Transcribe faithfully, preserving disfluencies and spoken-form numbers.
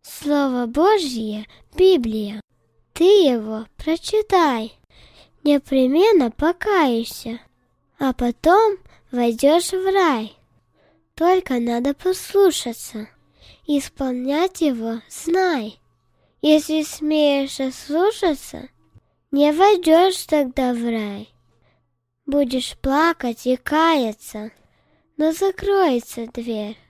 Слово Божье — Библия. Ты его прочитай, непременно покаешься, а потом войдешь в рай. Только надо послушаться, исполнять его знай. Если смеешь ослушаться, не войдешь тогда в рай. Будешь плакать и каяться, но закроется дверь.